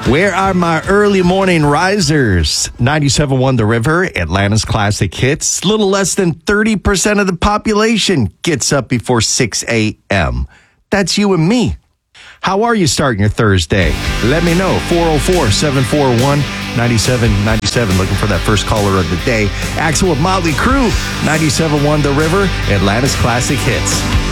Where are my early morning risers? 97.1 The River, Atlanta's classic hits. Little less than 30% of the population gets up before 6 a.m. That's you and me. How are you starting your Thursday? Let me know. 404-741-9797. Looking for that first caller of the day. Axel with Motley Crue. 97.1 The River, Atlanta's classic hits.